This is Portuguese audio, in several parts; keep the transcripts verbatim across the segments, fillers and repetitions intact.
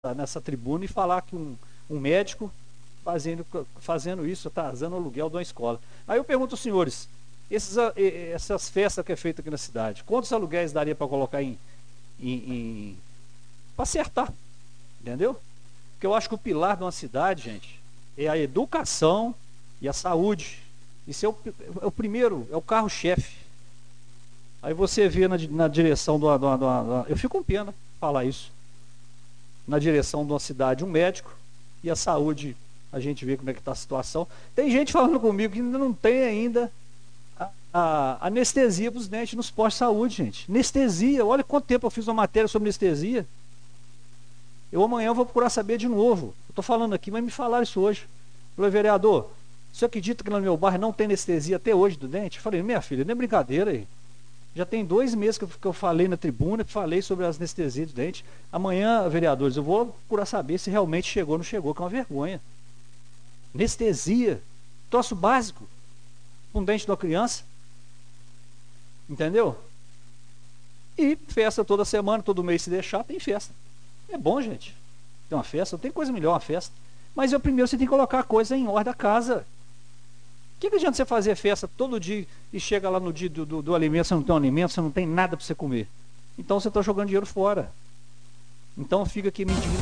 nessa tribuna e falar que um, um médico fazendo, fazendo isso, atrasando o aluguel de uma escola. Aí eu pergunto aos senhores, esses, essas festas que é feita aqui na cidade, quantos aluguéis daria para colocar em, em, em para acertar, entendeu? Porque eu acho que o pilar de uma cidade, gente, é a educação e a saúde. Isso é o, é o primeiro, é o carro-chefe. Aí você vê na, na direção do, do, do, do, eu fico com pena falar isso, na direção de uma cidade um médico, e a saúde, a gente vê como é que está a situação. Tem gente falando comigo que ainda não tem ainda a, a anestesia para os dentes nos postos de saúde, gente. Anestesia, olha quanto tempo eu fiz uma matéria sobre anestesia. Eu amanhã vou procurar saber de novo. Eu estou falando aqui, mas me falaram isso hoje. Eu falei, vereador, você acredita que no meu bairro não tem anestesia até hoje do dente? Eu falei, minha filha, não é brincadeira aí. Já tem dois meses que eu, que eu falei na tribuna, que falei sobre as anestesias do dente. Amanhã, vereadores, eu vou procurar saber se realmente chegou ou não chegou, que é uma vergonha. Anestesia, troço básico, um dente de uma criança. Entendeu? E festa toda semana, todo mês se deixar, tem festa. É bom, gente. Tem uma festa, não tem coisa melhor uma festa. Mas eu primeiro você tem que colocar a coisa em ordem da casa. O que, que adianta você fazer festa todo dia e chega lá no dia do, do, do alimento, você não tem um alimento, você não tem nada para você comer. Então você está jogando dinheiro fora. Então fica aqui mentindo.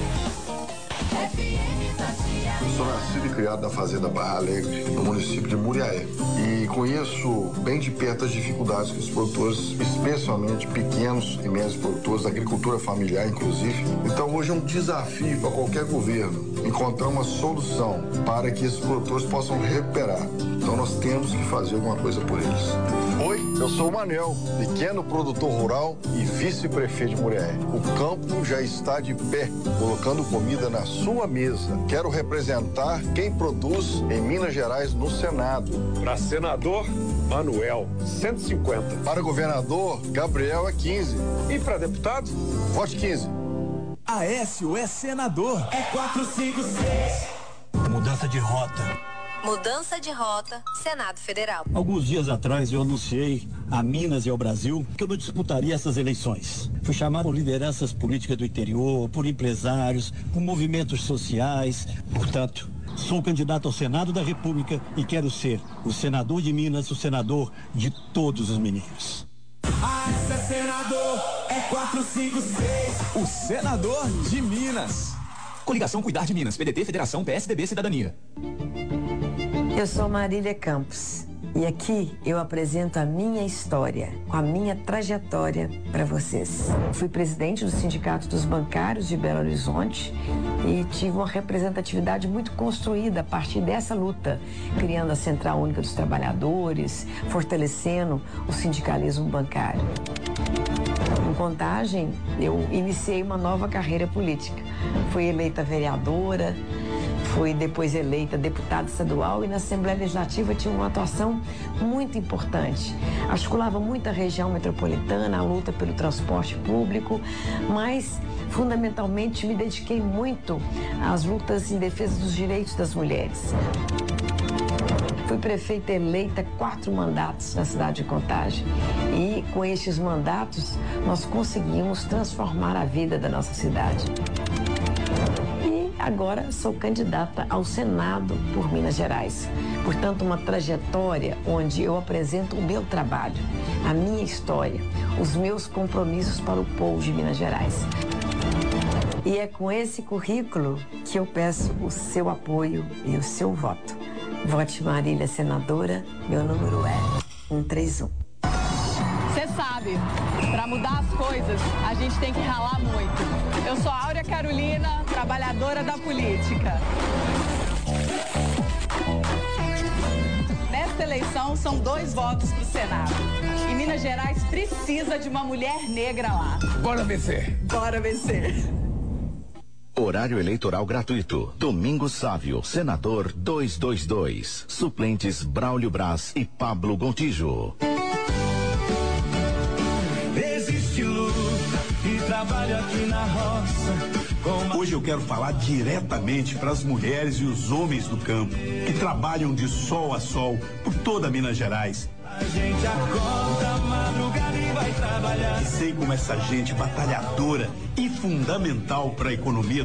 Eu sou nascido e criado na fazenda Barra Alegre, no município de Muriaé. E conheço bem de perto as dificuldades que os produtores, especialmente pequenos e médios produtores, da agricultura familiar, inclusive. Então hoje é um desafio para qualquer governo encontrar uma solução para que esses produtores possam recuperar. Então nós temos que fazer alguma coisa por eles. Oi, eu sou o Manel, pequeno produtor rural e vice-prefeito de Muriaé. O campo já está de pé, colocando comida na sua mesa. Quero representar quem produz em Minas Gerais no Senado. Para senador, Manuel, cento e cinquenta. Para governador, Gabriel é quinze. E para deputado? Vote quinze. Aécio é senador. É quatro, cinco, seis. Mudança de rota. Mudança de rota, Senado Federal. Alguns dias atrás eu anunciei a Minas e ao Brasil que eu não disputaria essas eleições. Fui chamado por lideranças políticas do interior, por empresários, por movimentos sociais. Portanto, sou candidato ao Senado da República e quero ser o senador de Minas, o senador de todos os mineiros. Ah, esse é senador, é quatro, cinco, seis. O senador de Minas. Coligação Cuidar de Minas, P D T, Federação, P S D B, Cidadania. Eu sou Marília Campos e aqui eu apresento a minha história, com a minha trajetória para vocês. Fui presidente do Sindicato dos Bancários de Belo Horizonte e tive uma representatividade muito construída a partir dessa luta, criando a Central Única dos Trabalhadores, fortalecendo o sindicalismo bancário. Em Contagem, eu iniciei uma nova carreira política. Fui eleita vereadora, fui depois eleita deputada estadual e na Assembleia Legislativa tinha uma atuação muito importante. Articulava muito a região metropolitana, a luta pelo transporte público, mas fundamentalmente me dediquei muito às lutas em defesa dos direitos das mulheres. Fui prefeita eleita quatro mandatos na cidade de Contagem e com estes mandatos nós conseguimos transformar a vida da nossa cidade. Agora sou candidata ao Senado por Minas Gerais. Portanto, uma trajetória onde eu apresento o meu trabalho, a minha história, os meus compromissos para o povo de Minas Gerais. E é com esse currículo que eu peço o seu apoio e o seu voto. Vote Marília senadora, meu número é um três um. Você sabe, para mudar as coisas, a gente tem que ralar muito. Eu sou a Áurea Carolina, trabalhadora da política. Nesta eleição, são dois votos para o Senado. E Minas Gerais precisa de uma mulher negra lá. Bora vencer. Bora vencer. Horário eleitoral gratuito. Domingos Sávio, senador duzentos e vinte e dois. Suplentes Braulio Braz e Pablo Gontijo. Trabalho aqui na roça. Hoje eu quero falar diretamente para as mulheres e os homens do campo que trabalham de sol a sol por toda Minas Gerais. A gente acorda madrugada e vai trabalhar. E sei como essa gente batalhadora e fundamental para a economia